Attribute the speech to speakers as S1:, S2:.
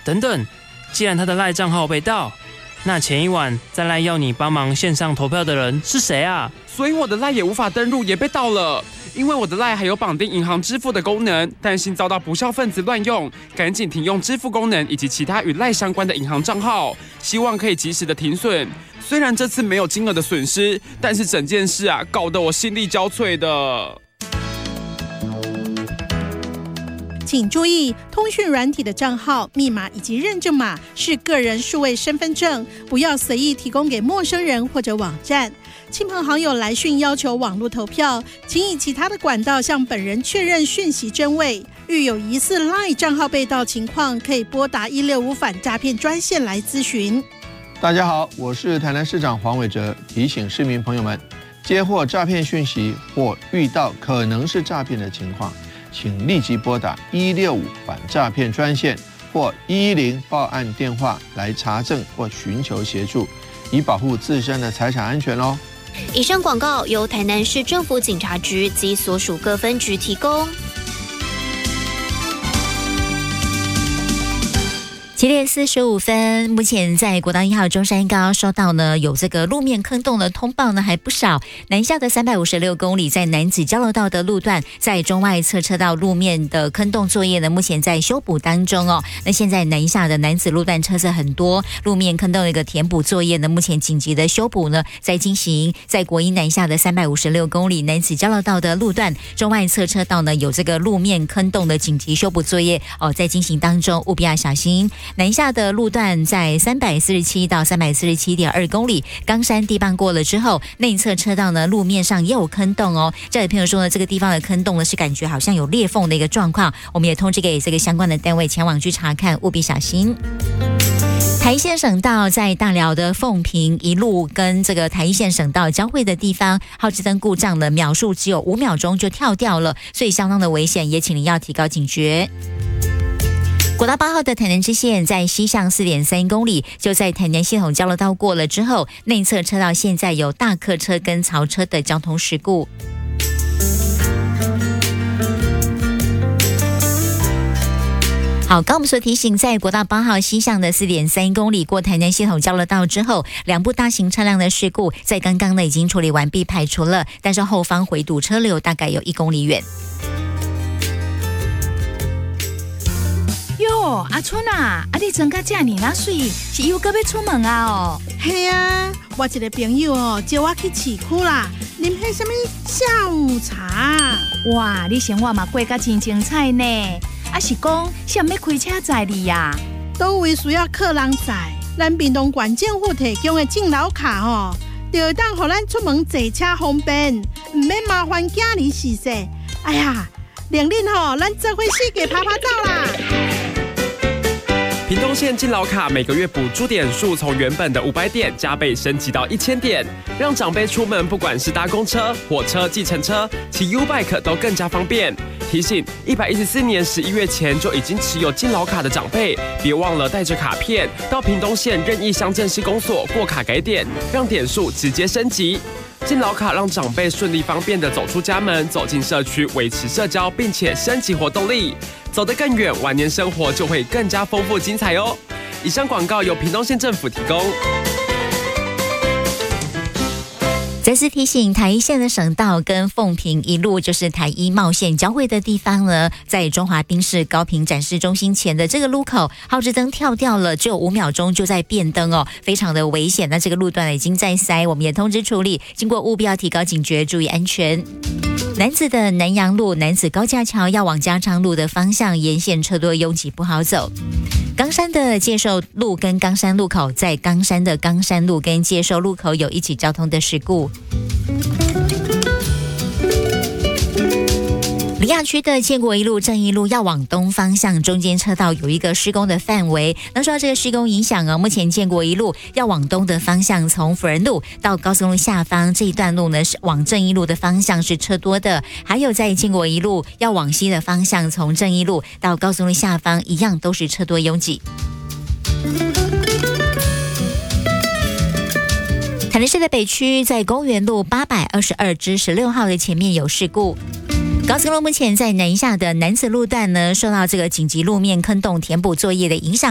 S1: 等等，既然他的LINE账号被盗，那前一晚在LINE要你帮忙线上投票的人是谁啊？
S2: 所以我的LINE也无法登入，也被盗了。因为我的LINE还有绑定银行支付的功能，担心遭到不肖分子乱用，赶紧停用支付功能以及其他与LINE相关的银行账号，希望可以及时的停损。虽然这次没有金额的损失，但是整件事啊，搞得我心力交瘁的。
S3: 请注意，通讯软体的账号、密码以及认证码是个人数位身份证，不要随意提供给陌生人或者网站。亲朋好友来讯要求网络投票，请以其他的管道向本人确认讯息真伪。遇有疑似 LINE 账号被盗情况，可以拨打165反诈骗专线来咨询。
S4: 大家好，我是台南市长黄伟哲，提醒市民朋友们，接获诈骗讯息或遇到可能是诈骗的情况，请立即拨打165反诈骗专线或110报案电话来查证或寻求协助，以保护自身的财产安全哦。
S5: 以上广告由台南市政府警察局及所属各分局提供。
S6: 7点45分，目前在国道1号中山高收到呢有这个路面坑洞的通报呢还不少。南下的356公里，在南子交流道的路段，在中外侧车道路面的坑洞作业呢，目前在修补当中哦。那现在南下的南子路段车色很多，路面坑洞的一个填补作业呢，目前紧急的修补呢在进行。在国一南下的356公里南子交流道的路段，中外侧车道呢有这个路面坑洞的紧急修补作业哦，在进行当中，务必要小心。南下的路段在347到347.2公里，冈山地磅过了之后，内侧车道呢路面上也有坑洞哦。这位朋友说呢，这个地方的坑洞呢是感觉好像有裂缝的一个状况，我们也通知给这个相关的单位前往去查看，务必小心。台一线省道在大寮的凤屏一路跟这个台一线省道交汇的地方，号志灯故障了，秒数只有5秒钟就跳掉了，所以相当的危险，也请您要提高警觉。国道8号的台南支线在西向4.3公里，就在台南系统交流道过了之后，内侧车道现在有大客车跟槽车的交通事故。好，刚我们所提醒，在国道8号西向的4.3公里过台南系统交流道之后，两部大型车辆的事故在刚刚呢已经处理完毕排除了，但是后方回堵车流大概有1公里远。
S7: 哟，阿春啊，你穿甲这呢那水，是又搁要出门啊？哦，
S3: 嘿啊，我一个朋友哦，叫我去市区啦，啉迄什么下午茶。
S7: 哇，你生活嘛过甲真精彩呢，啊是讲想要开车载你呀？
S3: 都位需要客人载，咱屏东县政府提供的敬老卡哦，就会当互咱出门坐车方便，唔免麻烦囝儿洗洗。哎呀，令恁吼，咱做伙四界拍拍照啦！
S2: 屏东县敬老卡每个月补助点数从原本的500点加倍升级到1000点，让长辈出门不管是搭公车、火车、计程车、骑 U-Bike 都更加方便。提醒114年11月前就已经持有敬老卡的长辈，别忘了带着卡片到屏东县任意乡镇市公所过卡改点，让点数直接升级。敬老卡让长辈顺利方便地走出家门，走进社区，维持社交，并且升级活动力，走得更远，晚年生活就会更加丰富精彩哦。以上广告由屏东县政府提供。
S6: 再次提醒，台一线的省道跟凤屏一路就是台一茂线交汇的地方呢，在中华宾士高屏展示中心前的这个路口，号志灯跳掉了，只有5秒钟就在变灯哦，非常的危险。那这个路段已经在塞，我们也通知处理，经过务必要提高警觉，注意安全。南子的南阳路、南子高架桥要往嘉昌路的方向，沿线车多拥挤，不好走。冈山的介寿路跟冈山路口，在冈山的冈山路跟介寿路口有一起交通的事故。苓雅区的建国一路、正义路要往东方向，中间车道有一个施工的范围。那受到这个施工影响目前建国一路要往东的方向，从辅仁路到高速路下方这一段路呢，是往正义路的方向是车多的。还有在建国一路要往西的方向，从正义路到高速路下方一样都是车多拥挤。台南市的北区在公园路822之16号的前面有事故。高速路目前在南下的南子路段呢，受到这个紧急路面坑洞填补作业的影响。